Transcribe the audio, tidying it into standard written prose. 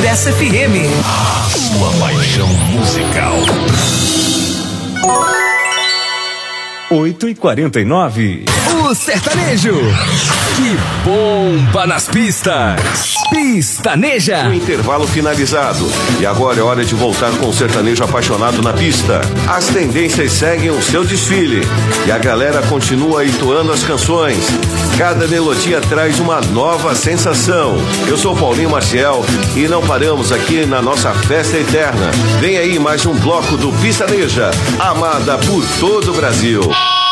Express FM. Sua paixão musical. 8h49. O sertanejo que bomba nas pistas. Pistaneja. O intervalo finalizado. E agora é hora de voltar com o sertanejo apaixonado na pista. As tendências seguem o seu desfile. E a galera continua entoando as canções. Cada melodia traz uma nova sensação. Eu sou Paulinho Maciel e não paramos aqui na nossa festa eterna. Vem aí mais um bloco do Pistaneja, amada por todo o Brasil.